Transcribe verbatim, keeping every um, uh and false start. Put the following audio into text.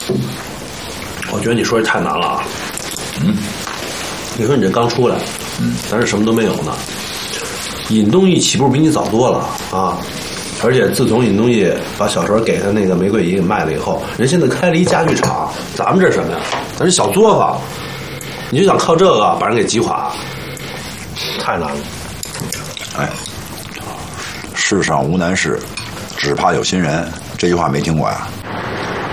我觉得你说这太难了啊。 嗯， 你说你这刚出来， 嗯， 咱这什么都没有呢。尹东义起步比你早多了啊！而且自从尹东义把小时候给他那个玫瑰姨给卖了以后，人现在开了一家具厂，咱们这是什么呀？咱是小作坊，你就想靠这个把人给击垮，太难了。 哎，世上无难事，只怕有心人，这句话没听过呀？